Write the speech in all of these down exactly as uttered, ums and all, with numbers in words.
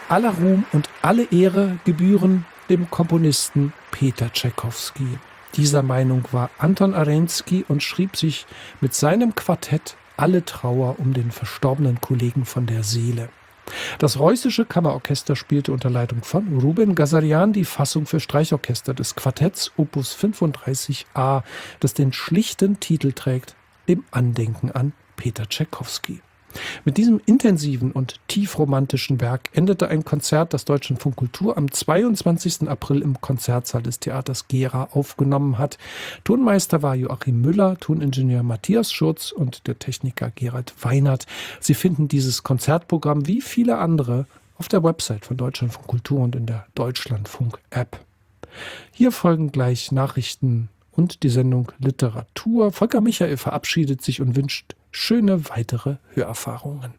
Aller Ruhm und alle Ehre gebühren dem Komponisten Peter Tschaikowski. Dieser Meinung war Anton Arensky und schrieb sich mit seinem Quartett alle Trauer um den verstorbenen Kollegen von der Seele. Das Reußische Kammerorchester spielte unter Leitung von Ruben Gazarian die Fassung für Streichorchester des Quartetts Opus fünfunddreißig a, das den schlichten Titel trägt, dem Andenken an Peter Tschaikowski. Mit diesem intensiven und tiefromantischen Werk endete ein Konzert, das Deutschlandfunk Kultur am zweiundzwanzigsten April im Konzertsaal des Theaters Gera aufgenommen hat. Tonmeister war Joachim Müller, Toningenieur Matthias Schurz und der Techniker Gerald Weinert. Sie finden dieses Konzertprogramm wie viele andere auf der Website von Deutschlandfunk Kultur und in der Deutschlandfunk-App. Hier folgen gleich Nachrichten und die Sendung Literatur. Volker Michael verabschiedet sich und wünscht schöne weitere Hörerfahrungen.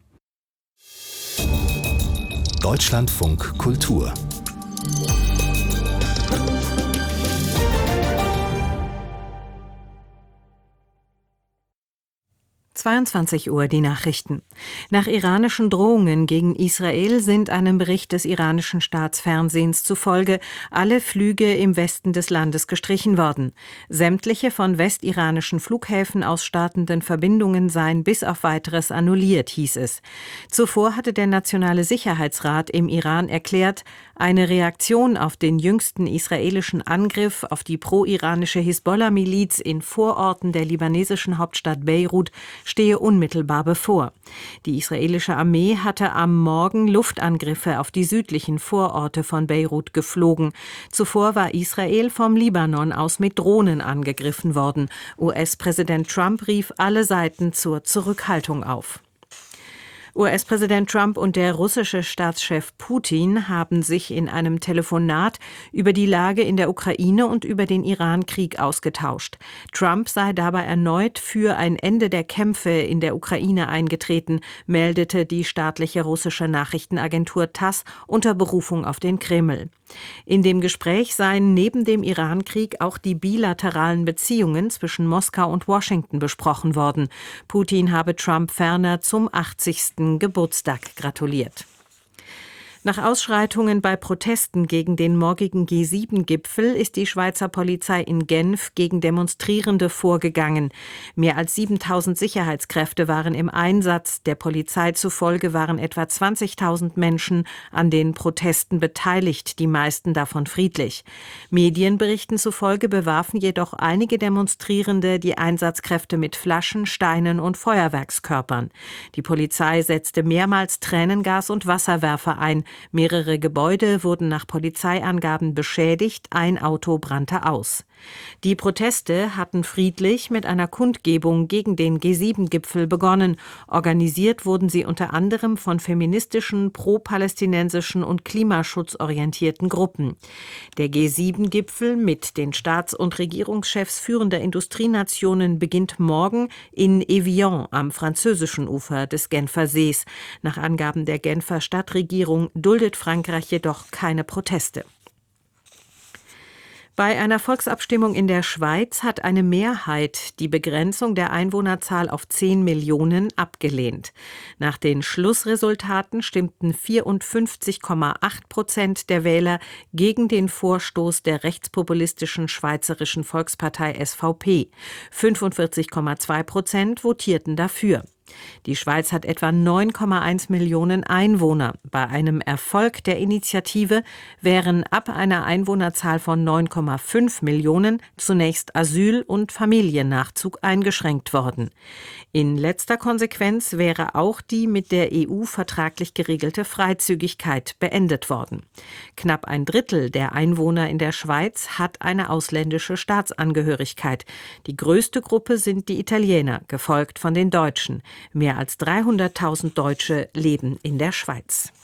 Deutschlandfunk Kultur. zweiundzwanzig Uhr die Nachrichten. Nach iranischen Drohungen gegen Israel sind einem Bericht des iranischen Staatsfernsehens zufolge alle Flüge im Westen des Landes gestrichen worden. Sämtliche von westiranischen Flughäfen aus startenden Verbindungen seien bis auf Weiteres annulliert, hieß es. Zuvor hatte der Nationale Sicherheitsrat im Iran erklärt, eine Reaktion auf den jüngsten israelischen Angriff auf die pro-iranische Hisbollah-Miliz in Vororten der libanesischen Hauptstadt Beirut stehe unmittelbar bevor. Die israelische Armee hatte am Morgen Luftangriffe auf die südlichen Vororte von Beirut geflogen. Zuvor war Israel vom Libanon aus mit Drohnen angegriffen worden. U S-Präsident Trump rief alle Seiten zur Zurückhaltung auf. U S-Präsident Trump und der russische Staatschef Putin haben sich in einem Telefonat über die Lage in der Ukraine und über den Iran-Krieg ausgetauscht. Trump sei dabei erneut für ein Ende der Kämpfe in der Ukraine eingetreten, meldete die staatliche russische Nachrichtenagentur TASS unter Berufung auf den Kreml. In dem Gespräch seien neben dem Iran-Krieg auch die bilateralen Beziehungen zwischen Moskau und Washington besprochen worden. Putin habe Trump ferner zum achtzigsten Geburtstag gratuliert. Nach Ausschreitungen bei Protesten gegen den morgigen G sieben Gipfel ist die Schweizer Polizei in Genf gegen Demonstrierende vorgegangen. Mehr als siebentausend Sicherheitskräfte waren im Einsatz. Der Polizei zufolge waren etwa zwanzigtausend Menschen an den Protesten beteiligt, die meisten davon friedlich. Medienberichten zufolge bewarfen jedoch einige Demonstrierende die Einsatzkräfte mit Flaschen, Steinen und Feuerwerkskörpern. Die Polizei setzte mehrmals Tränengas und Wasserwerfer ein. Mehrere Gebäude wurden nach Polizeiangaben beschädigt, ein Auto brannte aus. Die Proteste hatten friedlich mit einer Kundgebung gegen den G sieben Gipfel begonnen. Organisiert wurden sie unter anderem von feministischen, pro-palästinensischen und klimaschutzorientierten Gruppen. Der G sieben Gipfel mit den Staats- und Regierungschefs führender Industrienationen beginnt morgen in Evian am französischen Ufer des Genfer Sees. Nach Angaben der Genfer Stadtregierung duldet Frankreich jedoch keine Proteste. Bei einer Volksabstimmung in der Schweiz hat eine Mehrheit die Begrenzung der Einwohnerzahl auf zehn Millionen abgelehnt. Nach den Schlussresultaten stimmten vierundfünfzig Komma acht Prozent der Wähler gegen den Vorstoß der rechtspopulistischen Schweizerischen Volkspartei S V P. fünfundvierzig Komma zwei Prozent votierten dafür. Die Schweiz hat etwa neun Komma eins Millionen Einwohner. Bei einem Erfolg der Initiative wären ab einer Einwohnerzahl von neun Komma fünf Millionen zunächst Asyl- und Familiennachzug eingeschränkt worden. In letzter Konsequenz wäre auch die mit der E U vertraglich geregelte Freizügigkeit beendet worden. Knapp ein Drittel der Einwohner in der Schweiz hat eine ausländische Staatsangehörigkeit. Die größte Gruppe sind die Italiener, gefolgt von den Deutschen. Mehr als dreihunderttausend Deutsche leben in der Schweiz.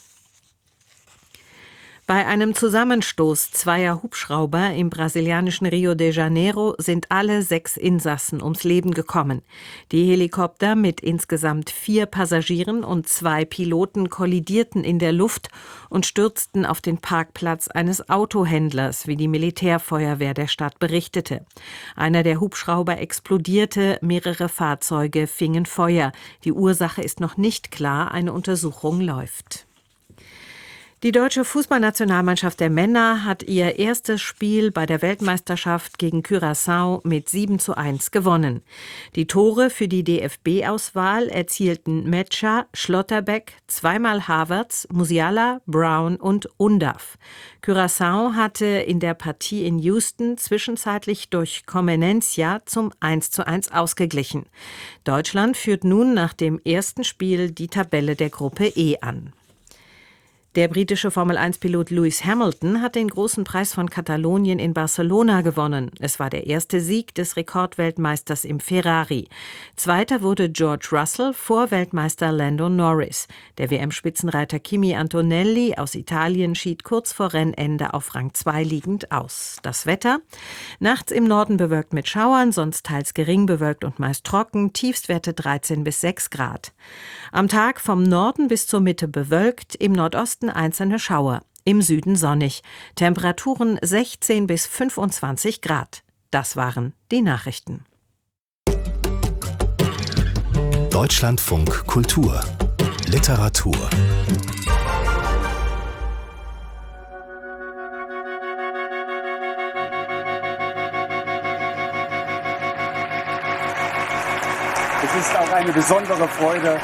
Bei einem Zusammenstoß zweier Hubschrauber im brasilianischen Rio de Janeiro sind alle sechs Insassen ums Leben gekommen. Die Helikopter mit insgesamt vier Passagieren und zwei Piloten kollidierten in der Luft und stürzten auf den Parkplatz eines Autohändlers, wie die Militärfeuerwehr der Stadt berichtete. Einer der Hubschrauber explodierte, mehrere Fahrzeuge fingen Feuer. Die Ursache ist noch nicht klar, eine Untersuchung läuft. Die deutsche Fußballnationalmannschaft der Männer hat ihr erstes Spiel bei der Weltmeisterschaft gegen Curaçao mit sieben zu eins gewonnen. Die Tore für die D F B-Auswahl erzielten Metscher, Schlotterbeck, zweimal Havertz, Musiala, Brown und Undav. Curaçao hatte in der Partie in Houston zwischenzeitlich durch Comenencia zum eins zu eins ausgeglichen. Deutschland führt nun nach dem ersten Spiel die Tabelle der Gruppe E an. Der britische Formel eins Pilot Lewis Hamilton hat den großen Preis von Katalonien in Barcelona gewonnen. Es war der erste Sieg des Rekordweltmeisters im Ferrari. Zweiter wurde George Russell vor Weltmeister Lando Norris. Der W M-Spitzenreiter Kimi Antonelli aus Italien schied kurz vor Rennende auf Rang zwei liegend aus. Das Wetter: Nachts im Norden bewölkt mit Schauern, sonst teils gering bewölkt und meist trocken, Tiefstwerte dreizehn bis sechs Grad. Am Tag vom Norden bis zur Mitte bewölkt, im Nordosten einzelne Schauer, im Süden sonnig. Temperaturen sechzehn bis fünfundzwanzig Grad. Das waren die Nachrichten. Deutschlandfunk Kultur Literatur. Es ist auch eine besondere Freude.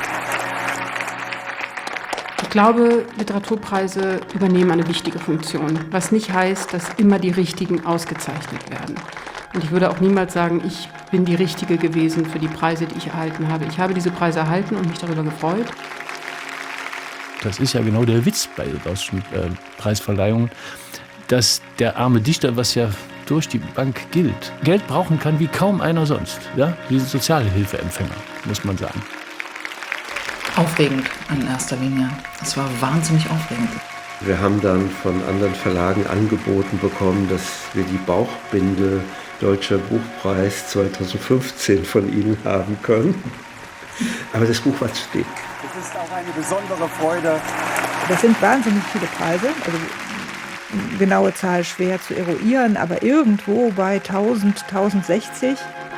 Ich glaube, Literaturpreise übernehmen eine wichtige Funktion, was nicht heißt, dass immer die Richtigen ausgezeichnet werden. Und ich würde auch niemals sagen, ich bin die Richtige gewesen für die Preise, die ich erhalten habe. Ich habe diese Preise erhalten und mich darüber gefreut. Das ist ja genau der Witz bei solchen äh, Preisverleihungen, dass der arme Dichter, was ja durch die Bank gilt, Geld brauchen kann wie kaum einer sonst. Ja? Wie Sozialhilfeempfänger, muss man sagen. Aufregend in erster Linie. Es war wahnsinnig aufregend. Wir haben dann von anderen Verlagen angeboten bekommen, dass wir die Bauchbinde Deutscher Buchpreis zweitausendfünfzehn von ihnen haben können. Aber das Buch war zu dick. Es ist auch eine besondere Freude. Das sind wahnsinnig viele Preise. Also genaue Zahl schwer zu eruieren, aber irgendwo bei tausend, tausendsechzig.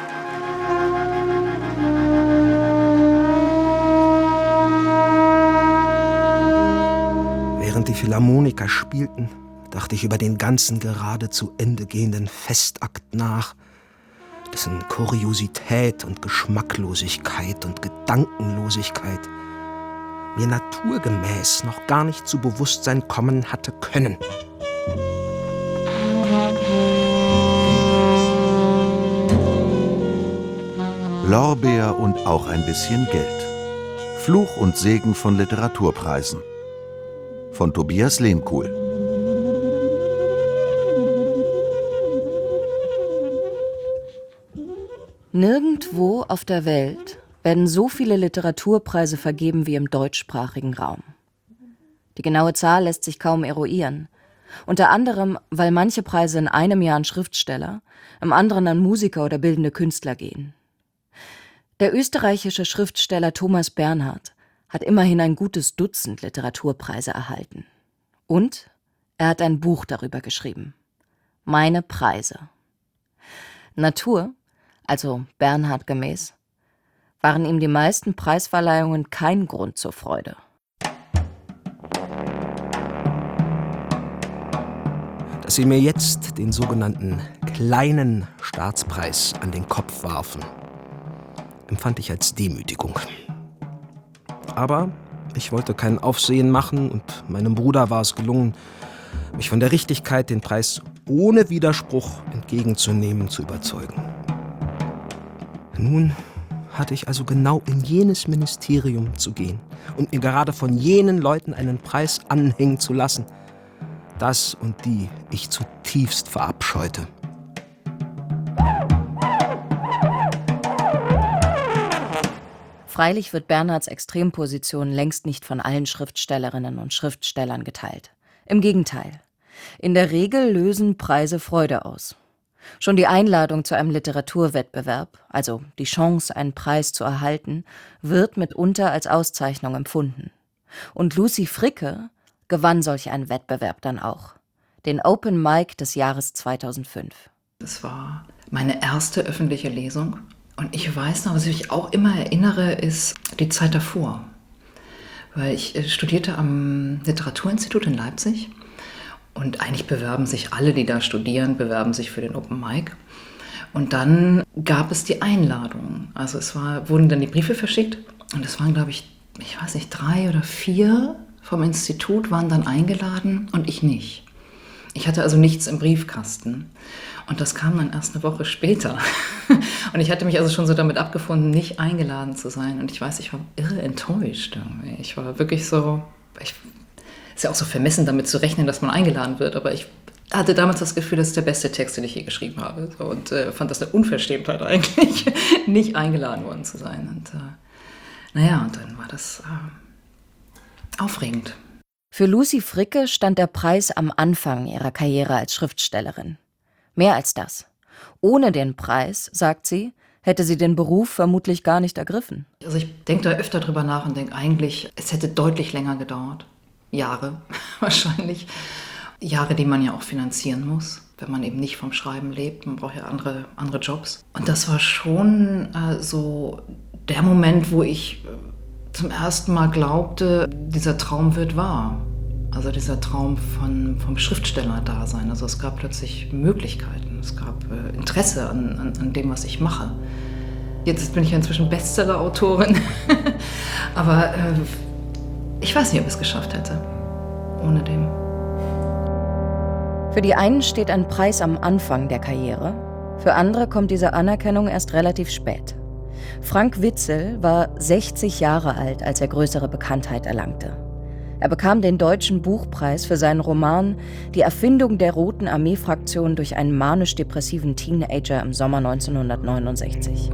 Während die Philharmoniker spielten, dachte ich über den ganzen gerade zu Ende gehenden Festakt nach, dessen Kuriosität und Geschmacklosigkeit und Gedankenlosigkeit mir naturgemäß noch gar nicht zu Bewusstsein kommen hatte können. Lorbeer und auch ein bisschen Geld. Fluch und Segen von Literaturpreisen. Von Tobias Lehmkuhl. Nirgendwo auf der Welt werden so viele Literaturpreise vergeben wie im deutschsprachigen Raum. Die genaue Zahl lässt sich kaum eruieren. Unter anderem, weil manche Preise in einem Jahr an Schriftsteller, im anderen an Musiker oder bildende Künstler gehen. Der österreichische Schriftsteller Thomas Bernhard hat immerhin ein gutes Dutzend Literaturpreise erhalten. Und er hat ein Buch darüber geschrieben. Meine Preise. Natur, also Bernhard gemäß, waren ihm die meisten Preisverleihungen kein Grund zur Freude. Dass sie mir jetzt den sogenannten kleinen Staatspreis an den Kopf warfen, empfand ich als Demütigung. Aber ich wollte kein Aufsehen machen und meinem Bruder war es gelungen, mich von der Richtigkeit, den Preis ohne Widerspruch entgegenzunehmen, zu überzeugen. Nun hatte ich also genau in jenes Ministerium zu gehen und mir gerade von jenen Leuten einen Preis anhängen zu lassen, das und die ich zutiefst verabscheute. Freilich wird Bernhards Extremposition längst nicht von allen Schriftstellerinnen und Schriftstellern geteilt. Im Gegenteil. In der Regel lösen Preise Freude aus. Schon die Einladung zu einem Literaturwettbewerb, also die Chance, einen Preis zu erhalten, wird mitunter als Auszeichnung empfunden. Und Lucy Fricke gewann solch einen Wettbewerb dann auch. Den Open Mic des Jahres zweitausendfünf. Das war meine erste öffentliche Lesung. Und ich weiß noch, was ich auch immer erinnere, ist die Zeit davor. Weil ich studierte am Literaturinstitut in Leipzig und eigentlich bewerben sich alle, die da studieren, bewerben sich für den Open Mic. Und dann gab es die Einladung. Also es war, wurden dann die Briefe verschickt und es waren, glaube ich, ich weiß nicht, drei oder vier vom Institut waren dann eingeladen und ich nicht. Ich hatte also nichts im Briefkasten. Und das kam dann erst eine Woche später. Und ich hatte mich also schon so damit abgefunden, nicht eingeladen zu sein. Und ich weiß, ich war irre enttäuscht irgendwie. Ich war wirklich so, ich, ist ja auch so vermessen, damit zu rechnen, dass man eingeladen wird. Aber ich hatte damals das Gefühl, das ist der beste Text, den ich je geschrieben habe. So, und äh, fand das eine Unverschämtheit eigentlich, nicht eingeladen worden zu sein. Und äh, naja, und dann war das äh, aufregend. Für Lucy Fricke stand der Preis am Anfang ihrer Karriere als Schriftstellerin. Mehr als das. Ohne den Preis, sagt sie, hätte sie den Beruf vermutlich gar nicht ergriffen. Also ich denke da öfter drüber nach und denke eigentlich, es hätte deutlich länger gedauert. Jahre wahrscheinlich. Jahre, die man ja auch finanzieren muss, wenn man eben nicht vom Schreiben lebt. Man braucht ja andere, andere Jobs. Und das war schon äh, so der Moment, wo ich äh, zum ersten Mal glaubte, dieser Traum wird wahr. Also dieser Traum von, vom Schriftsteller-Dasein. Also es gab plötzlich Möglichkeiten, es gab äh, Interesse an, an, an dem, was ich mache. Jetzt bin ich ja inzwischen Bestseller-Autorin, aber äh, ich weiß nicht, ob ich es geschafft hätte, ohne dem. Für die einen steht ein Preis am Anfang der Karriere, für andere kommt diese Anerkennung erst relativ spät. Frank Witzel war sechzig Jahre alt, als er größere Bekanntheit erlangte. Er bekam den Deutschen Buchpreis für seinen Roman »Die Erfindung der Roten Armee-Fraktion durch einen manisch-depressiven Teenager« im Sommer neunzehnhundertneunundsechzig.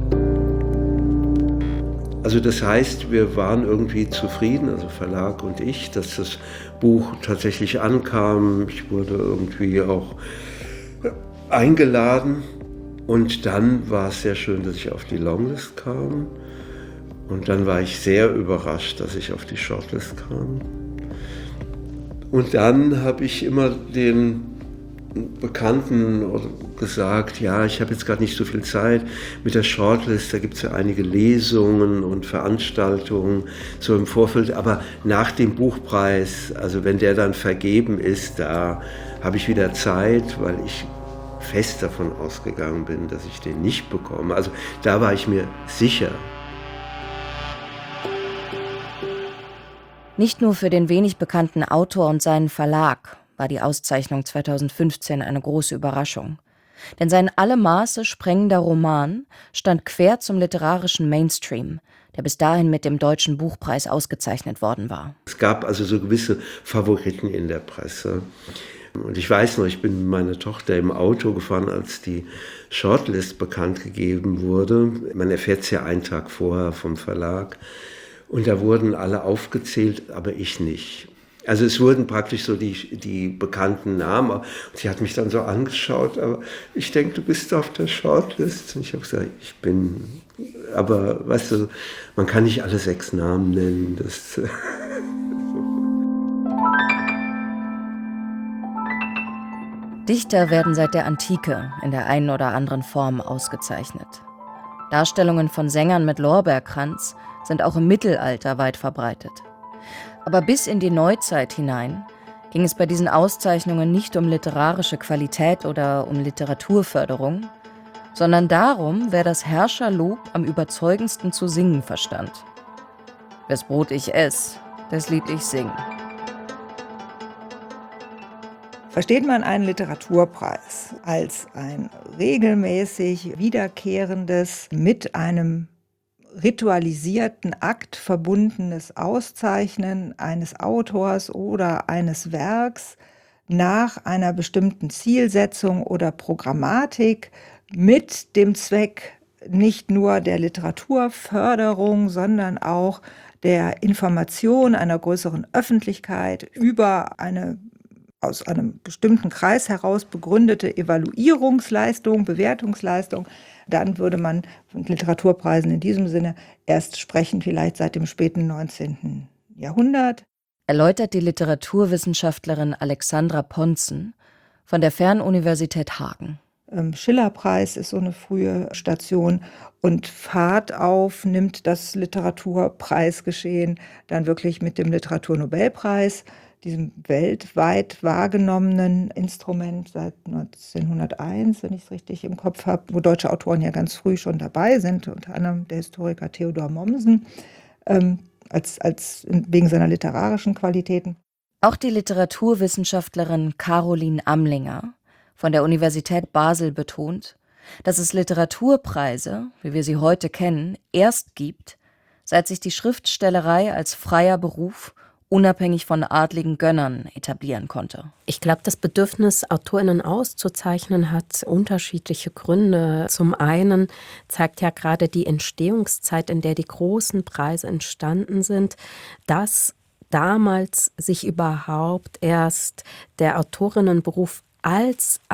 Also das heißt, wir waren irgendwie zufrieden, also Verlag und ich, dass das Buch tatsächlich ankam. Ich wurde irgendwie auch eingeladen und dann war es sehr schön, dass ich auf die Longlist kam. Und dann war ich sehr überrascht, dass ich auf die Shortlist kam. Und dann habe ich immer den Bekannten gesagt, ja, ich habe jetzt gerade nicht so viel Zeit mit der Shortlist, da gibt es ja einige Lesungen und Veranstaltungen so im Vorfeld, aber nach dem Buchpreis, also wenn der dann vergeben ist, da habe ich wieder Zeit, weil ich fest davon ausgegangen bin, dass ich den nicht bekomme. Also da war ich mir sicher. Nicht nur für den wenig bekannten Autor und seinen Verlag war die Auszeichnung zweitausendfünfzehn eine große Überraschung. Denn sein alle Maße sprengender Roman stand quer zum literarischen Mainstream, der bis dahin mit dem Deutschen Buchpreis ausgezeichnet worden war. Es gab also so gewisse Favoriten in der Presse. Und ich weiß noch, ich bin mit meiner Tochter im Auto gefahren, als die Shortlist bekannt gegeben wurde. Man erfährt es ja einen Tag vorher vom Verlag. Und da wurden alle aufgezählt, aber ich nicht. Also es wurden praktisch so die, die bekannten Namen. Und sie hat mich dann so angeschaut, aber ich denke, du bist auf der Shortlist. Und ich habe gesagt, ich bin, aber weißt du, man kann nicht alle sechs Namen nennen. Das Dichter werden seit der Antike in der einen oder anderen Form ausgezeichnet. Darstellungen von Sängern mit Lorbeerkranz sind auch im Mittelalter weit verbreitet. Aber bis in die Neuzeit hinein ging es bei diesen Auszeichnungen nicht um literarische Qualität oder um Literaturförderung, sondern darum, wer das Herrscherlob am überzeugendsten zu singen verstand. Wes Brot ich ess, das Lied ich sing. Versteht man einen Literaturpreis als ein regelmäßig wiederkehrendes, mit einem ritualisierten Akt verbundenes Auszeichnen eines Autors oder eines Werks nach einer bestimmten Zielsetzung oder Programmatik mit dem Zweck nicht nur der Literaturförderung, sondern auch der Information einer größeren Öffentlichkeit über eine aus einem bestimmten Kreis heraus begründete Evaluierungsleistung, Bewertungsleistung, dann würde man von Literaturpreisen in diesem Sinne erst sprechen, vielleicht seit dem späten neunzehnten Jahrhundert. Erläutert die Literaturwissenschaftlerin Alexandra Pontzen von der Fernuniversität Hagen. Schillerpreis ist so eine frühe Station. Und Fahrt auf nimmt das Literaturpreisgeschehen dann wirklich mit dem Literaturnobelpreis, diesem weltweit wahrgenommenen Instrument seit neunzehnhunderteins, wenn ich es richtig im Kopf habe, wo deutsche Autoren ja ganz früh schon dabei sind, unter anderem der Historiker Theodor Mommsen, ähm, als, als wegen seiner literarischen Qualitäten. Auch die Literaturwissenschaftlerin Caroline Amlinger von der Universität Basel betont, dass es Literaturpreise, wie wir sie heute kennen, erst gibt, seit sich die Schriftstellerei als freier Beruf unabhängig von adligen Gönnern etablieren konnte. Ich glaube, das Bedürfnis, AutorInnen auszuzeichnen, hat unterschiedliche Gründe. Zum einen zeigt ja gerade die Entstehungszeit, in der die großen Preise entstanden sind, dass damals sich überhaupt erst der Autorinnenberuf als